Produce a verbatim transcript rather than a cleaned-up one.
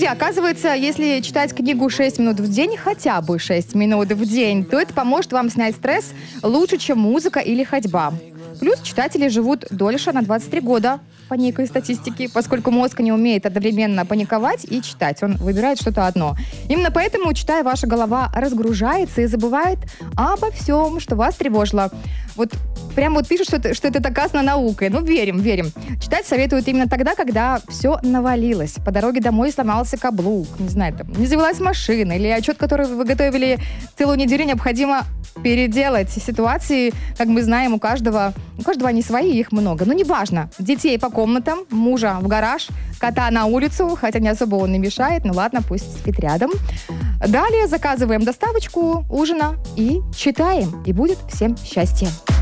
Друзья, оказывается, если читать книгу шесть минут в день, хотя бы шесть минут в день, то это поможет вам снять стресс лучше, чем музыка или ходьба. Плюс читатели живут дольше на двадцать три года по некой статистике, поскольку мозг не умеет одновременно паниковать и читать. Он выбирает что-то одно. Именно поэтому, читая, ваша голова разгружается и забывает обо всем, что вас тревожило. Вот прям вот пишут, что это, что это доказано наукой. Ну, верим, верим. Читать советуют именно тогда, когда все навалилось. По дороге домой сломался каблук, не знаю, там, не завелась машина, или отчет, который вы готовили целую неделю, необходимо переделать. Ситуации, как мы знаем, у каждого, у каждого они свои, их много. Но неважно. Детей по комнатам, мужа в гараж, кота на улицу, хотя не особо он и мешает. Ну ладно, пусть спит рядом. Далее заказываем доставочку ужина и читаем. И будет всем счастье.